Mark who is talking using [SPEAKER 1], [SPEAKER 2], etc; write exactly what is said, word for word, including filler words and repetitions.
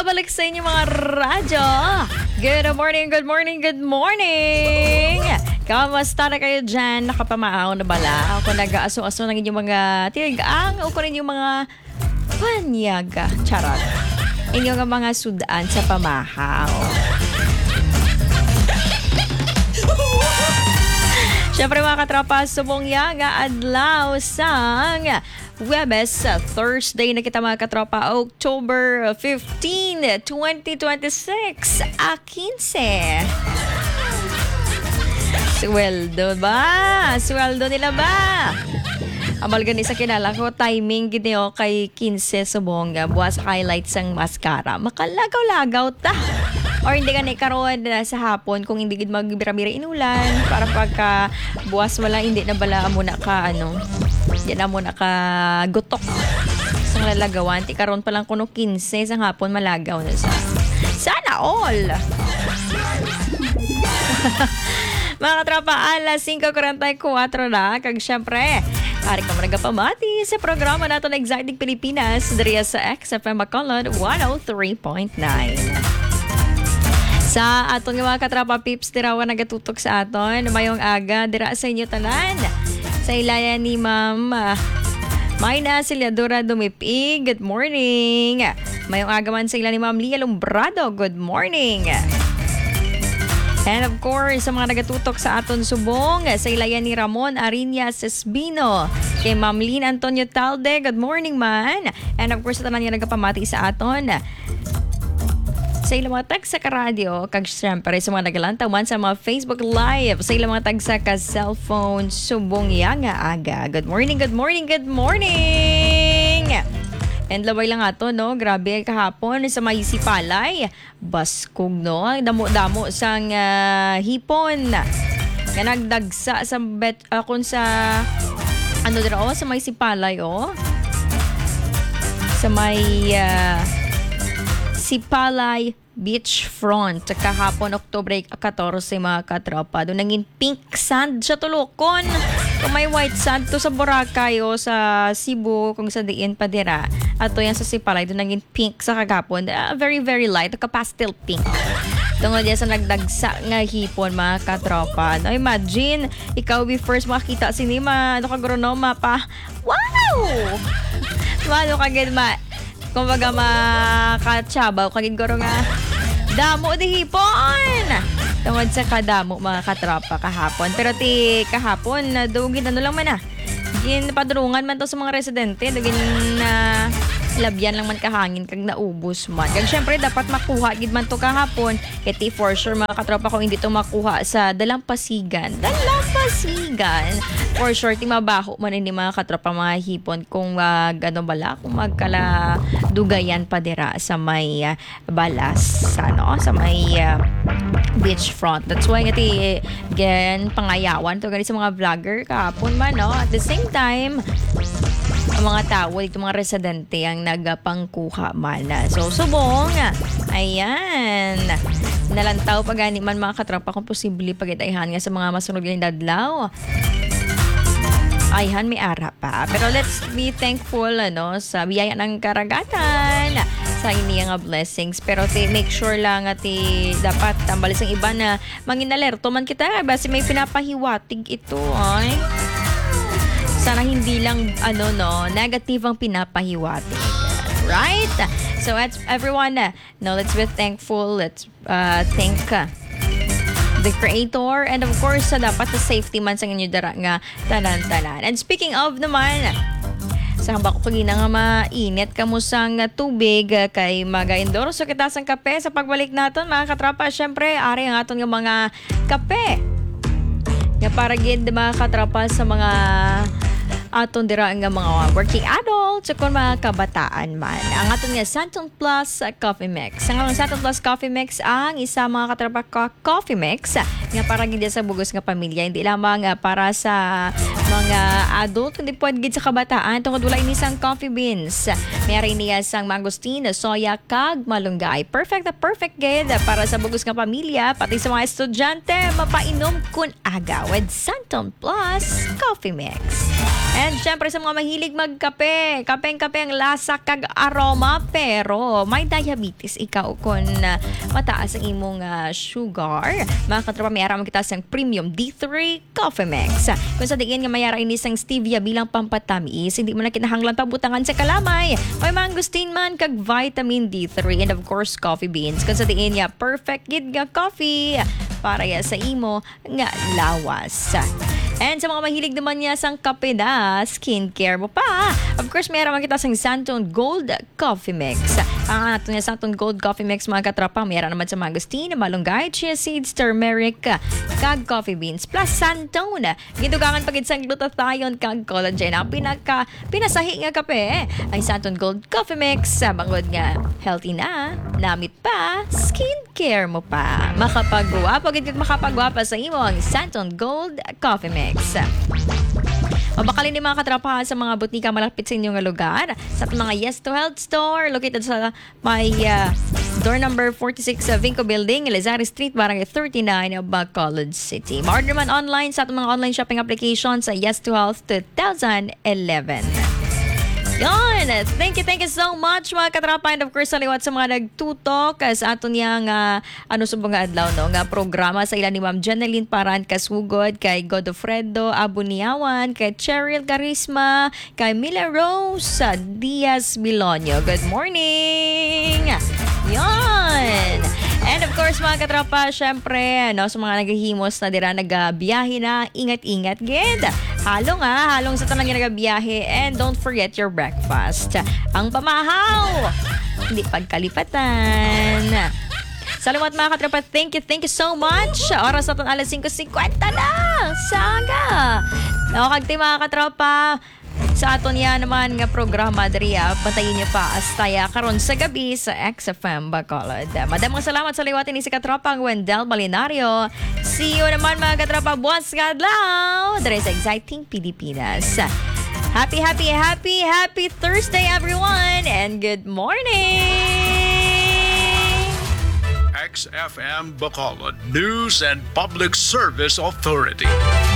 [SPEAKER 1] Babalik sa inyo mga radyo. Good morning, good morning, good morning. Kamusta na kayo dyan? Nakapamaaw na bala? Ako nag-aso-aso ng inyong mga tirigang o ko rin yung mga panyaga. Charot. Inyong mga sudaan sa pamahaw. Siyempre mga katropa, subong yaga adlaw sang Webes, Thursday na kita mga katropa, October fifteenth, twenty twenty-six, a quince. Sweldo ba? Sweldo nila ba? Amal gani sa kinala ko, timing gini kay quince subong buwas highlights ang mascara. Makalagaw-lagaw ta. Or hindi ka na ikaroon na sa hapon kung hindi gid magbira-bira inulan para pagka buwas wala hindi na bala mo na ka ano. Yan na mo na ka gutok sa lalagawan. Ti karon pa lang kuno quince sa hapon malagaw na sa. Sana all. Mga tropa, alas five forty-four na. Kag syempre, ari ka mo nagapamati sa programa nato na Exciting Pilipinas diriya sa X F M Bacolod one oh three point nine. Sa atong mga katrapa pips dirawa nagatutok sa aton mayong aga dira sa inyo tanan. Sa ilaya ni Ma'am uh, Mayna Ciliadora Dumipig, good morning. Mayong aga man sa ilaya ni Ma'am Lia Lumbrado, good morning. And of course, sa mga nagatutok sa aton subong, sa ilaya ni Ramon Ariñas Espino, kay Ma'am Lynn Antonio Talde, good morning man. And of course, sa tanan nga nagapamati sa aton, sa ilang mga tag sa karadyo, kag syempre sa mga nagalantawan sa mga Facebook Live, sa ilang mga tag sa ka-cellphone, subong yang aga. Good morning, good morning, good morning! And laway lang ato, no? Grabe kahapon sa may Sipalay. Baskog, no? Damo-damo sang uh, hipon. Nga nagdagsa sa bet, uh, kung sa ano dira, oh, sa may Sipalay, oh. Sa may uh, Sipalay Beachfront kahapon October fourteen mga katropa. Doon naging pink sand sa tulokon. Kung may white sand to sa Boracay o sa Cebu kung sa diin pa dira. Ato yan sa Sipalay doon naging pink sa kagapon. Uh, very very light, ka pastel pink. Tungod yan sa nagdagsa nga hipon mga katropa. No, imagine ikaw be first makakita sinima ano ka agronoma pa. Wow! Malo ka gid ma kung baga makatsabaw, kagigoro nga, damo di hipon! Tungod sa kadamo mga katropa kahapon. Pero ti kahapon, dugin ano lang man ah. Gin padrungan man to sa mga residente. Dugin na uh, labyan lang man kahangin kag naubos man. Kag syempre dapat makuha gid man to kahapon. Iti for sure mga katropa kung hindi to makuha sa Dalampasigan. Dalampasigan! For sure, ti mabaho man ini mga katropa mga hipon kung uh, gano bala, kung magkala dugayan pa dira sa may uh, balas, ano, sa may uh, beachfront. That's why iti gen pangayawan to gani sa mga vlogger kahapon man, no? At the same time, ang mga tao, ito mga residente ang nagapangkuha man. So, subong, ayan, nalantaw pa gani man mga katropa kung posible pagitayhan nga sa mga masunod yung dadlaw. Ayhan, may ara pa. Pero let's be thankful ano, sa biyaya ng karagatan, sa iniyang nga blessings. Pero ti, make sure lang at ti, dapat tambalis ang iba na manginalerto man kita. Basi may pinapahiwatig ito. Ay. Sana hindi lang ano no, negative ang pinapahiwatig. Right? So at everyone, no, let's be thankful. Let's uh, thank uh, the Creator, and of course sa dapat sa safety man sa inyo dara nga tanan-tanan. And speaking of naman, sa hamba ko kagina nga mainit kamusang tubig kay maga-endorso kita sang kape sa pagbalik naton mga katrapa. Syempre ari ang aton nga mga kape nga para gid mga katrapa sa mga aton dira nga mga working adults o kung mga kabataan man. Ang aton nga Santon Plus Coffee Mix. Ang Santon Plus Coffee Mix ang isa mga katrapa ka coffee mix nga para gid sa bugos nga pamilya, hindi lamang para sa mga adult, kundi pwede gid sa kabataan tungod wala ini sang coffee beans. Mayroon niya sang mangosteen, soya kag malunggay. Perfect na perfect gid para sa bugos nga pamilya pati sa mga estudyante mapainom kun aga with Santon Plus Coffee Mix. And syempre sa mga mahilig magkape, kapeng-kape ang lasa kag aroma pero may diabetes ikaw kung uh, mataas ang imong uh, sugar. Mga katropa, may araw kita sang Premium D three Coffee Mix. Kung sa diin nga mayara ini sang stevia bilang pampatamis, hindi mo na kinahanglan pabutangan sa kalamay. May mangosteen man kag vitamin D three and of course coffee beans. Kung sa diin nga perfect gid nga coffee para ya sa imo nga lawas. And sa mga mahilig naman niya sang kape na, skincare mo pa. Of course, mayroon kita sang Santon Gold Coffee Mix. Ang ato niya Santon Gold Coffee Mix mga katropa, mayroon naman sa mangosteen, malunggay, chia seeds, turmeric, kag coffee beans, plus Santon. Gidugangan pagid sang glutathione kag collagen. Ang pinaka, pinasahi nga kape ay Santon Gold Coffee Mix. Bangod nga, healthy na, namit pa, skincare mo pa. Makapagwapa, gid kag makapagwapa sa imo ang Santon Gold Coffee Mix. Mabakalin ni mga katrapahan sa mga butika malapit sa inyong lugar. Sa mga Yes to Health Store located sa may uh, door number forty-six sa Vinco Building, Elizari Street, Barangay thirty-nine, Bacolod City. Ma-order man online sa atong mga online shopping application sa Yes to Health twenty eleven. Yon! Thank you, thank you so much mga katrapa, and of course saliwat sa mga nagtutok sa aton yang uh, ano subong nga adlaw no nga programa sa ilan ni Ma'am Jeneline Paran Kasugod, kay Godofredo Abuniawan, kay Cheryl Carisma, kay Mila Rose Diaz Milonio. Good morning! Yon! And of course mga katrapa, syempre no, sa mga naghihimos na dira nagabiyahe na, ingat-ingat gid. Halo nga, halong sa tanang nagabiyahe, and don't forget your breakfast. Ang pamahaw, hindi pagkalipatan. Salamat mga katropa, thank you, thank you so much. Oras natin alas five fifty na, saga. No, kagti mga katropa, sa aton yan naman nga programa diriya, patayin niyo pa astaya karon sa gabi sa X F M Bacolod. Madamang salamat sa liwatin ni si katropang Wendell Balinario. See you naman mga katropa, buwas kadlaw dere sa Exciting Pilipinas. Happy, happy, happy, happy Thursday everyone, and good morning!
[SPEAKER 2] X F M Bacolod News and Public Service Authority.